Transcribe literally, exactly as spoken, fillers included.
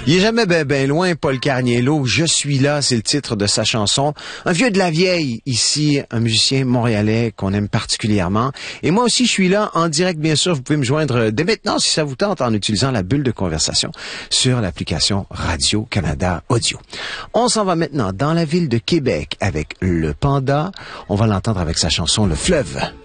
Il est jamais ben, ben loin, Paul Carniello. Je suis là, c'est le titre de sa chanson. Un vieux de la vieille, ici, un musicien montréalais qu'on aime particulièrement. Et moi aussi, je suis là en direct, bien sûr. Vous pouvez me joindre dès maintenant, si ça vous tente, en utilisant la bulle de conversation sur l'application Radio-Canada Audio. On s'en va maintenant dans la ville de Québec avec le Panda. On va l'entendre avec sa chanson « Le Fleuve ».